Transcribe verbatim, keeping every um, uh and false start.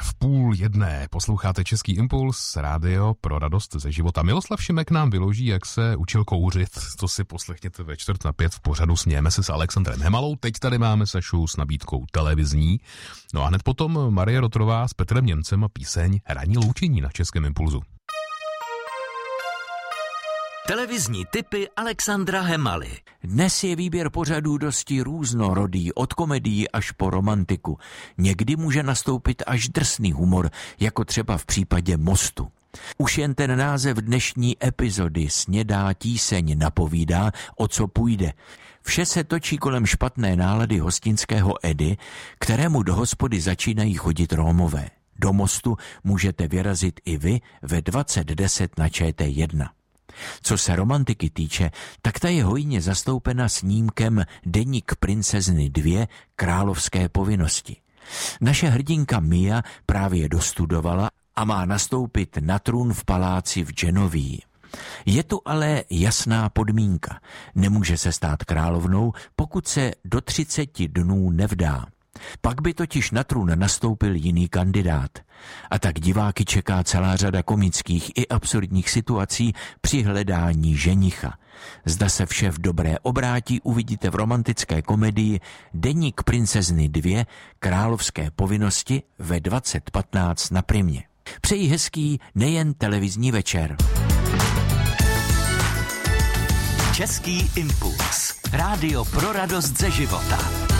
v půl jedné posloucháte Český impuls, rádio pro radost ze života. Miloslav Šimek nám vyloží, jak se učil kouřit. To si poslechněte ve čtvrt na pět v pořadu Smějeme se s Alexandrem Hemalou. Teď tady máme Sašu s nabídkou televizní. No a hned potom Marie Rotrová s Petrem Němcem a píseň Ranní loučení na Českém impulzu. Televizní tipy Alexandra Hemaly. Dnes je výběr pořadů dosti různorodý, od komedií až po romantiku. Někdy může nastoupit až drsný humor, jako třeba v případě Mostu. Už jen ten název dnešní epizody Snědá tíseň napovídá, o co půjde. Vše se točí kolem špatné nálady hostinského Edy, kterému do hospody začínají chodit Rómové. Do Mostu můžete vyrazit i vy ve dvacet deset na Č T jedna. Co se romantiky týče, tak ta je hojně zastoupena snímkem Deník princezny dvě Královské povinnosti. Naše hrdinka Mia právě dostudovala a má nastoupit na trůn v paláci v Genovii. Je tu ale jasná podmínka. Nemůže se stát královnou, pokud se do třiceti dnů nevdá. Pak by totiž na trůn nastoupil jiný kandidát. A tak diváky čeká celá řada komických i absurdních situací při hledání ženicha. Zda se vše v dobré obrátí, uvidíte v romantické komedii Deník princezny dvě Královské povinnosti ve dvacet patnáct na Primě. Přeji hezký nejen televizní večer. Český impuls. Rádio pro radost ze života.